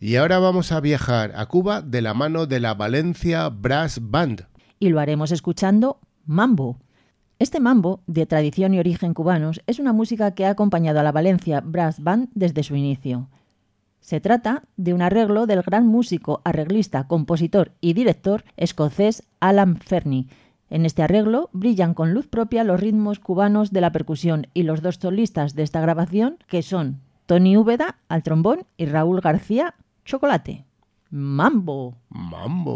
Y ahora vamos a viajar a Cuba de la mano de la Valencia Brass Band. Y lo haremos escuchando mambo. Este mambo, de tradición y origen cubanos, es una música que ha acompañado a la Valencia Brass Band desde su inicio. Se trata de un arreglo del gran músico, arreglista, compositor y director escocés Alan Fernie. En este arreglo brillan con luz propia los ritmos cubanos de la percusión y los dos solistas de esta grabación, que son Tony Úbeda al trombón y Raúl García Chocolate. ¡Mambo! ¡Mambo!